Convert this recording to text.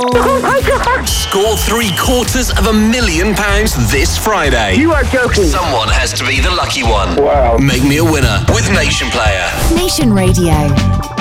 Oh my God! Score £750,000 this Friday. You are joking. Someone has to be the lucky one. Wow. Make me a winner with Nation Player. Nation Radio.